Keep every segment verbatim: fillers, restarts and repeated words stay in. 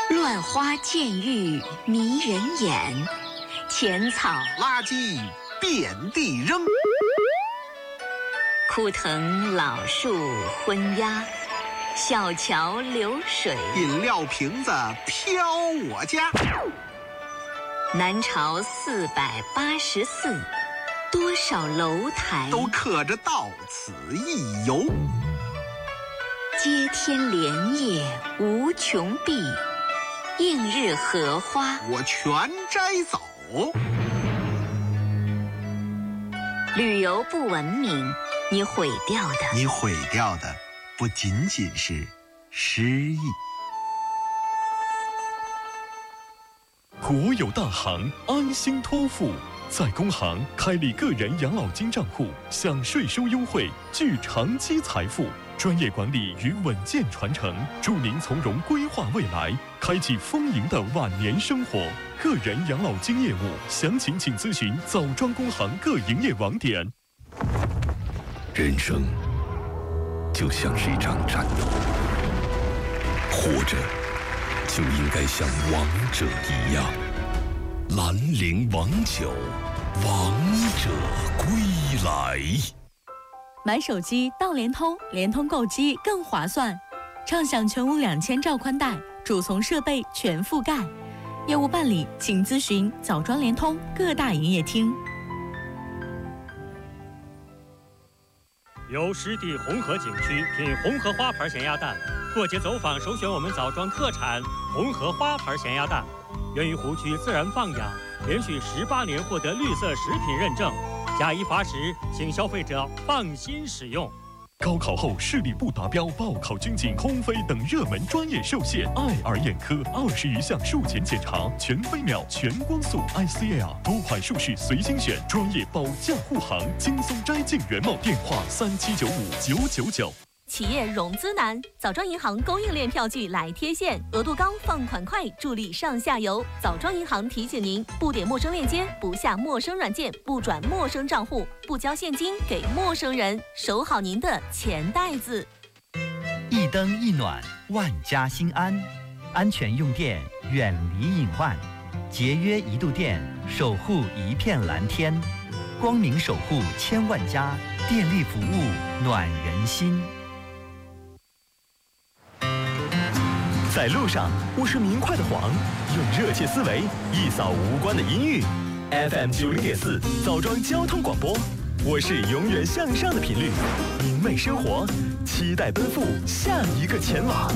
乱花渐欲迷人眼，浅草垃圾遍地扔。 枯藤老树昏鸦，小桥流水， 饮料瓶子飘我家。 南朝四百八十寺，多少楼台都刻着到此一游。 接天莲叶无穷碧，映日荷花我全摘走。 旅游不文明，你毁掉的， 你毁掉的不仅仅是诗意。 国有大行安心托付，在工行开立个人养老金账户，享税收优惠，聚长期财富。专业管理与稳健传承，助您从容规划未来，开启丰盈的晚年生活。个人养老金业务详情请咨询枣庄工行各营业网点。 人生就像是一场战斗，活着就应该像王者一样。兰陵王酒，王者归来。 买手机到联通，联通购机更划算，畅享全屋两千兆宽带，主从设备全覆盖。业务办理，请咨询枣庄联通各大营业厅。 游湿地红河景区，品红河花牌咸鸭蛋。过节走访首选我们枣庄特产红河花牌咸鸭蛋，源于湖区自然放养，连续十八年获得绿色食品认证。假一罚十，请消费者放心使用。 高考后视力不达标，报考军警、空飞等热门专业受限。爱尔眼科二十余项术前检查，全飞秒、全光速 I C L， 多款术式随心选，专业保驾护航，轻松摘镜原貌。电话三七九五九九九。 企业融资难，枣庄银行供应链票据来贴现，额度高，放款快，助力上下游。枣庄银行提醒您：不点陌生链接，不下陌生软件，不转陌生账户，不交现金给陌生人，守好您的钱袋子。 一灯一暖，万家心安。安全用电，远离隐患；节约一度电，守护一片蓝天。光明守护千万家，电力服务暖人心。 在路上，我是明快的黄，用热切思维一扫无关的阴郁。F M 九零点四，枣庄交通广播，我是永远向上的频率，明媚生活，期待奔赴下一个前往。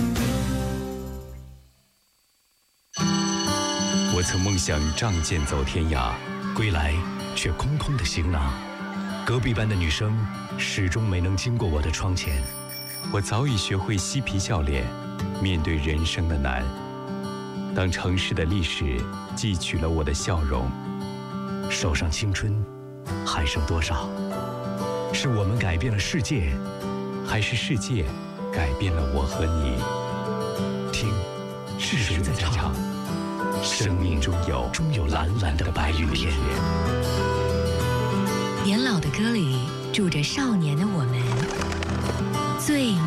我曾梦想仗剑走天涯，归来却空空的行囊。隔壁班的女生始终没能经过我的窗前。我早已学会嬉皮笑脸，面对人生的难。当城市的历史汲取了我的笑容，手上青春还剩多少？是我们改变了世界，还是世界改变了我和你？听，是谁在唱？生命中有终有蓝蓝的白云天。 年老的歌里住着少年的我们，最